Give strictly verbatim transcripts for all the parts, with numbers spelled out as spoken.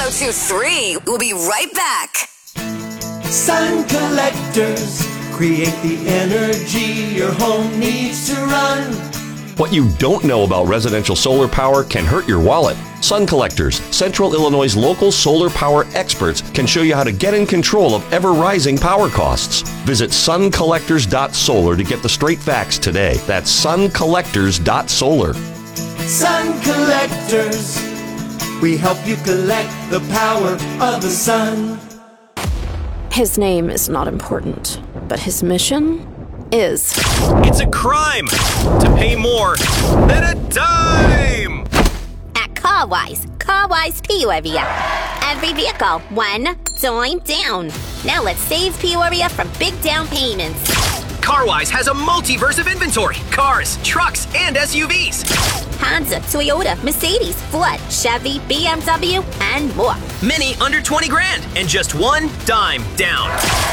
oh two three. We'll be right back. Sun collectors create the energy your home needs to run. What you don't know about residential solar power can hurt your wallet. Sun Collectors, Central Illinois' local solar power experts, can show you how to get in control of ever-rising power costs. Visit sun collectors dot solar to get the straight facts today. That's sun collectors dot solar. Sun Collectors, we help you collect the power of the sun. His name is not important, but his mission is. It's a crime to pay more than a dime! At CarWise, CarWise Peoria. Every vehicle, one dime down. Now let's save Peoria from big down payments. CarWise has a multiverse of inventory. Cars, trucks, and S U Vs. Honda, Toyota, Mercedes, Ford, Chevy, B M W, and more. Many under twenty grand and just one dime down.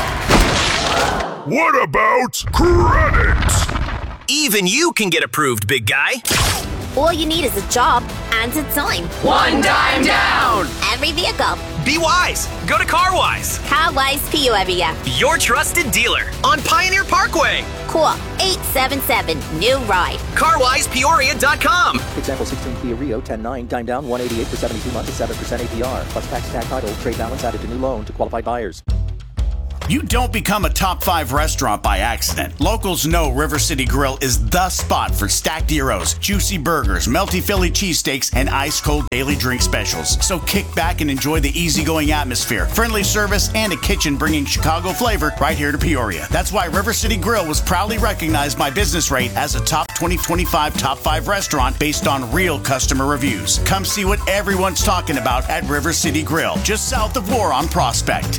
What about credit? Even you can get approved, big guy. All you need is a job and a dime. One dime down! Every vehicle. Be wise. Go to CarWise. CarWise Peoria. Your trusted dealer on Pioneer Parkway. Call eight seven seven, new ride. car wise peoria dot com. Example sixteen Kia Rio ten nine, dime down one eighty-eight for seventy-two months at seven percent A P R. Plus tax, tag title, trade balance added to new loan to qualified buyers. You don't become a top five restaurant by accident. Locals know River City Grill is the spot for stacked gyros, juicy burgers, melty Philly cheesesteaks, and ice-cold daily drink specials. So kick back and enjoy the easygoing atmosphere, friendly service, and a kitchen bringing Chicago flavor right here to Peoria. That's why River City Grill was proudly recognized by Business Rate as a top twenty twenty-five top five restaurant based on real customer reviews. Come see what everyone's talking about at River City Grill, just south of War on Prospect.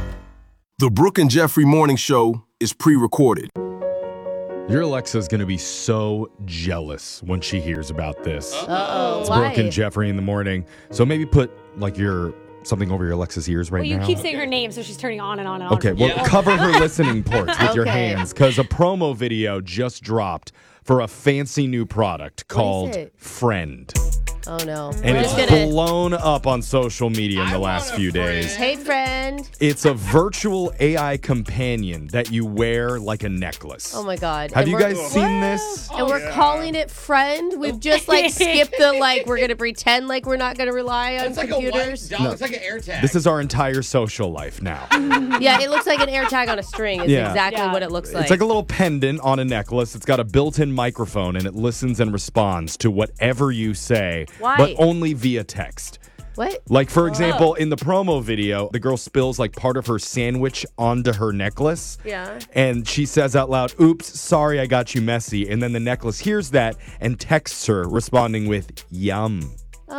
The Brooke and Jeffrey Morning Show is pre-recorded. Your Alexa's going to be so jealous when she hears about this. Uh-oh. It's Why? Brooke and Jeffrey in the morning. So maybe put like your something over your Alexa's ears right well, you now. keep saying her name, so she's turning on and on and on. Okay, well, Yeah. cover her listening ports with your Okay. hands because a promo video just dropped for a fancy new product called it? Friend. Oh, no. And We're it's just gonna... blown up on social media in the last few days. Hey, friend. It's a virtual A I companion that you wear like a necklace. Oh, my God. Have And you we're- guys seen this? And we're calling it friend. We've just like skipped the like. We're gonna pretend like we're not gonna rely on It's like computers. a white dog. It's like an air tag. This is our entire social life now. Yeah, it looks like an air tag on a string. Is Yeah. exactly Yeah. what it looks like. It's like a little pendant on a necklace. It's got a built-in microphone and it listens and responds to whatever you say, Why? but only via text. What? Like, for example, in the promo video, the girl spills like part of her sandwich onto her necklace. Yeah. And she says out loud, "Oops, sorry I got you messy." And then the necklace hears that and texts her responding with "Yum."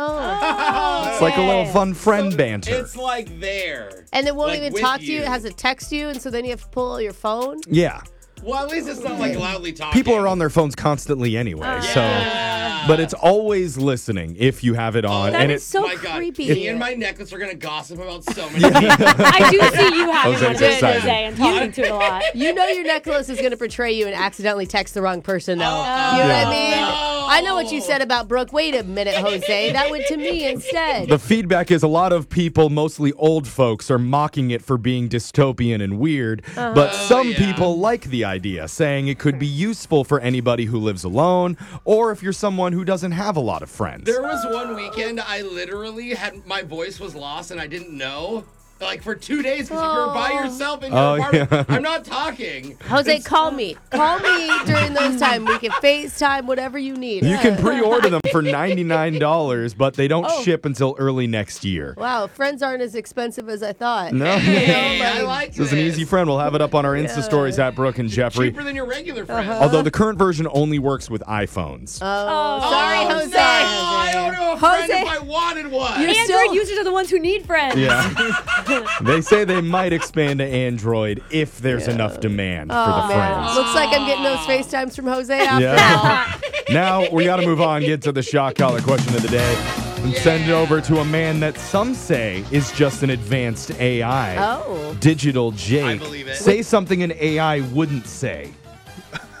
Oh. It's like a little fun friend banter. It's like there. And it won't Like even with talk to you. you. It has to text you, and so then you have to pull your phone. Yeah. Well, at least it's not like loudly talking. People are on their phones constantly anyway, so but it's always listening if you have it on. That and is it, so My God, creepy. me and my necklace are gonna gossip about so many people. I do see you having Jose's one of those, excited. Jose, and talking to it a lot. You know your necklace is going to portray you and accidentally text the wrong person, though. you know what Yeah. I mean? I know what you said about Brooke. Wait a minute, Jose. That went to me instead. the feedback is a lot of people, mostly old folks, are mocking it for being dystopian and weird, Uh-huh. but some yeah. people like the idea, saying it could be useful for anybody who lives alone or if you're someone who doesn't have a lot of friends. There was one weekend I literally had my voice was lost and I didn't know. Like for two days because you were by yourself in your Oh, apartment. yeah. I'm not talking. Jose, It's- call me. Call me during those times. We can FaceTime, whatever you need. You can pre-order them for ninety-nine dollars, but they don't Oh. ship until early next year. Wow, friends aren't as expensive as I thought. No. Hey, I like This is an easy friend. We'll have it up on our Insta stories at Brooke and Jeffrey. Cheaper than your regular friend. Uh-huh. Although the current version only works with iPhones. Oh, sorry, Oh, Jose. No, I don't know a friend Jose. if I wanted one. You're Android still- users are the ones who need friends. Yeah. They say they might expand to Android if there's enough demand for Oh, the man. friends. Looks like I'm getting those FaceTimes from Jose after Yeah. Now we got to move on, get to the shock collar question of the day, and send it over to a man that some say is just an advanced A I. Oh. Digital Jake. I believe it. Say something an A I wouldn't say.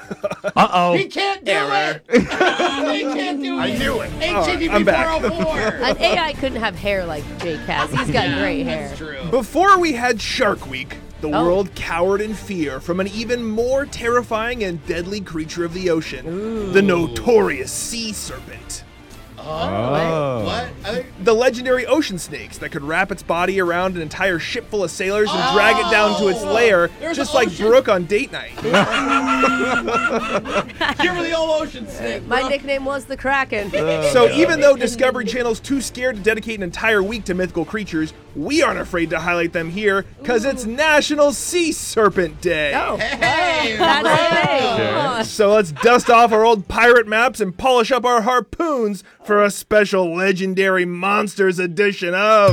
Uh-oh. He can't do it. He can't do it. I knew it. H T T P I'm back. four oh four. An A I couldn't have hair like Jake has. He's got Yeah, great hair. That's true. Before we had Shark Week, the Oh. world cowered in fear from an even more terrifying and deadly creature of the ocean, the notorious sea serpent. Oh. What? I think, The legendary ocean snakes that could wrap its body around an entire ship full of sailors and drag it down to its Oh. lair, There's just an like ocean- Brooke on date night. give her the old ocean snake. My bro. nickname was the Kraken. So even though Discovery Channel's too scared to dedicate an entire week to mythical creatures, we aren't afraid to highlight them here, because it's National Sea Serpent Day. Oh, Hey, that's bro. a thing. Come on. So let's dust off our old pirate maps and polish up our harpoons for a special legendary monsters edition of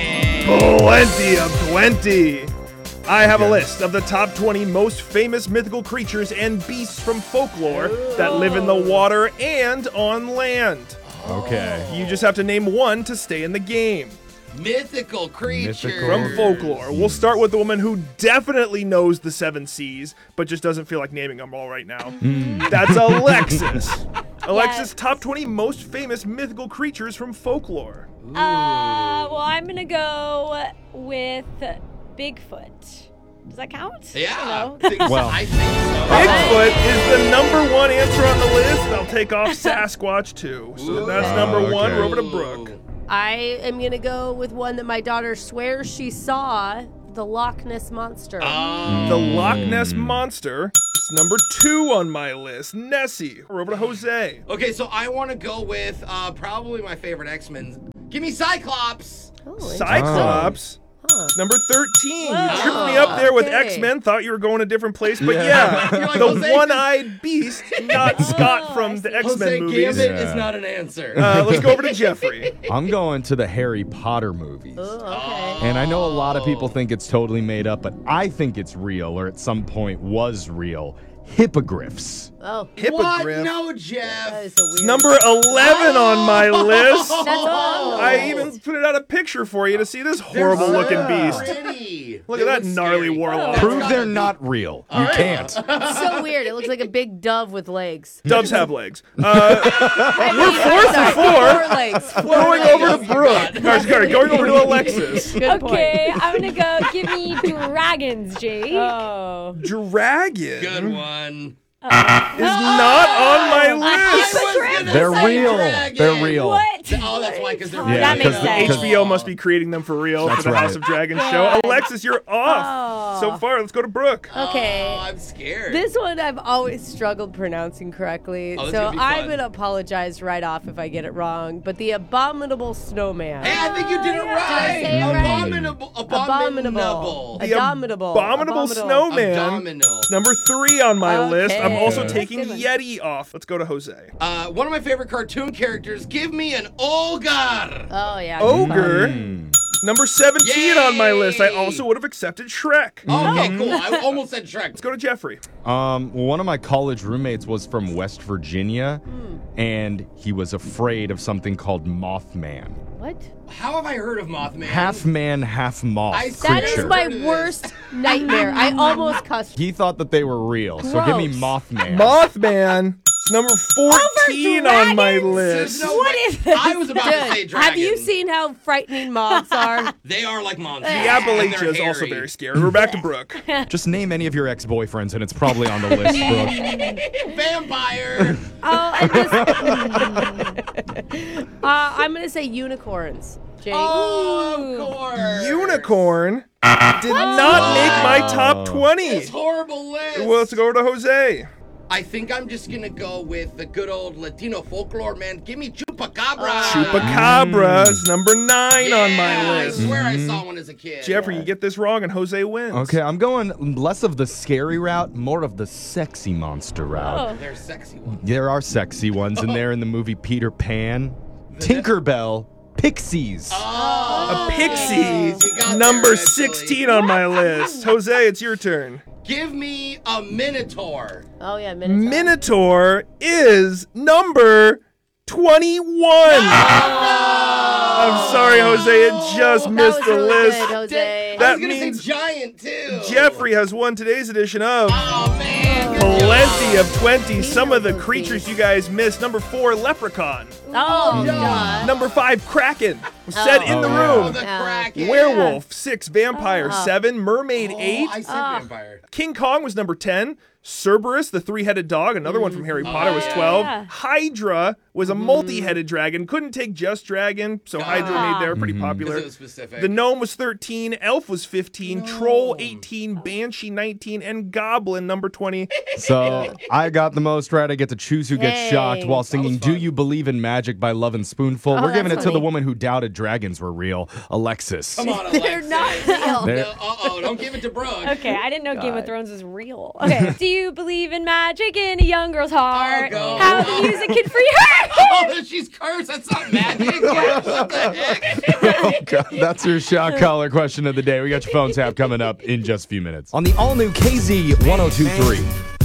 Plenty of twenty. I have a list of the top twenty most famous mythical creatures and beasts from folklore that live in the water and on land. Okay. You just have to name one to stay in the game. Mythical creature. Mythical. From folklore, we'll start with the woman who definitely knows the seven seas, but just doesn't feel like naming them all right now. That's Alexis. Alexis, Yes. top twenty most famous mythical creatures from folklore. Uh, well, I'm gonna go with Bigfoot. Does that count? Yeah. No. I think so. Well. I think so. Bigfoot is the number one answer on the list. I'll take off Sasquatch too. So that's number Oh, one. okay. We're over to Brooke. I am going to go with one that my daughter swears she saw, the Loch Ness Monster. The Loch Ness Monster. It's number two on my list. Nessie. We're over to Jose. Okay, so I want to go with uh, probably my favorite X-Men. Give me Cyclops. Oh, Cyclops. Huh. Number thirteen. Whoa. You tripped me up there with Okay. X-Men. Thought you were going a different place, but Yeah. yeah, You're like, the Jose, one-eyed beast, not Scott from the X-Men Jose movies. Gambit Yeah. is not an answer. Uh, let's go over to Jeffrey. I'm going to the Harry Potter movies. Oh, okay. And I know a lot of people think it's totally made up, but I think it's real, or at some point was real. Hippogriffs. Oh, What? Hippogriff. No, that Jeff. is a weird. Number eleven on my list. That's all. I even put it out a picture for you to see this horrible looking beast. Pretty. Look They at that look gnarly scary. warlock. Prove they're not real. You can't. It's so weird. It looks like a big dove with legs. Doves have legs. Uh, We're four for four. Four legs. Four going legs. over to Brooke. Or, sorry, going over to Alexis. Good Okay, point. I'm gonna go. Give me dragons, Jake. Oh. Dragon Good one. is not on my list. Hippogriff? They're Say real. dragon. They're real. What? Oh, that's why, because they're Yeah, real. that makes Because sense. H B O must be creating them for real That's for the right. House of Dragons show. Alexis, you're off. Oh. So far, let's go to Brooke. Okay. Oh, I'm scared. This one I've always struggled pronouncing correctly, Oh, this is so gonna be I'm fun. going to apologize right off if I get it wrong. But the Abominable Snowman. Hey, I think you did it Did I right. say it right? Abominable. Abominable. Abominable. The Abominable. Abominable Snowman. Abdominal. Number three on my Okay. list. I'm also That's taking a good one. Yeti off. Let's go to Jose. Uh, one of my favorite cartoon characters. Give me an Olgar. Oh, yeah. Ogre. Hmm. Number seventeen on my list. I Yay. also would have accepted Shrek. Okay, cool. I almost said Shrek. Let's go to Jeffrey. Um, one of my college roommates was from West Virginia, and he was afraid of something called Mothman. What? How have I heard of Mothman? Half man, half moth I- creature. That is my Heard of this. worst nightmare. I almost cussed. He thought that they were real, so give me Gross. Mothman. Mothman. It's number fourteen on my dragons? list. No, What way. is this? I was about to say Dude, dragon. have you seen how frightening moths are? They are like monsters. The And Appalachia they're is also hairy. very scary. We're back to Brooke. Just name any of your ex-boyfriends, and it's probably on the list, Brooke. Vampire. Oh, I'm just. uh, I'm gonna say unicorns. Jake. Oh, of course. Unicorn did not make my top twenty. This horrible list. Well, let's go over to Jose. I think I'm just gonna go with the good old Latino folklore, man. Give me Chupacabra. Chupacabra is number nine on my Yeah, list. I swear I saw one as a kid. Jeffrey, you get this wrong and Jose wins. Okay, I'm going less of the scary route, more of the sexy monster route. They're sexy ones. There are sexy ones in there in the movie Peter Pan, Tinkerbell, Pixies. Oh, A pixie, you got number there eventually. sixteen on my list. Jose, it's your turn. Give me a Minotaur. Oh yeah, Minotaur. Minotaur is number twenty-one. I'm sorry, Jose, it just That missed was the really list. good, Jose. That I was gonna means say giant too. Jeffrey has won today's edition of Oh man. Plenty of twenty. Some of the creatures you guys missed. Number four, leprechaun. Oh, duh. Number five, kraken. Said in the Oh, yeah. room. Oh, the Kraken. Werewolf, six. Vampire, Oh. seven. Mermaid, Oh, eight. I said Oh. vampire. King Kong was number ten. Cerberus, the three-headed dog, another one from Harry Potter, was twelve. yeah. Hydra was a multi-headed dragon. Couldn't take just dragon, so Hydra made there pretty popular. Because it was specific. The gnome was thirteen. Elf was fifteen. Troll, eighteen. Banshee, nineteen. And Goblin, number twenty. So I got the most right. I get to choose who gets Dang. shocked while singing Do You Believe in Magic by Love and Spoonful. Oh, We're giving it that's to the funny. woman who doubted dragons were real, Alexis. Come on, Alexis. They're not real. There- No, uh-oh, don't give it to Brooke. Okay, I didn't know Game of God. Thrones was real. Okay, do you believe in magic in a young girl's heart? go. How the music can free her? Oh, she's cursed. That's not magic. What the heck? Oh, God. That's your shock collar question of the day. We got your phone tap coming up in just a few minutes on the all new K Z ten twenty-three.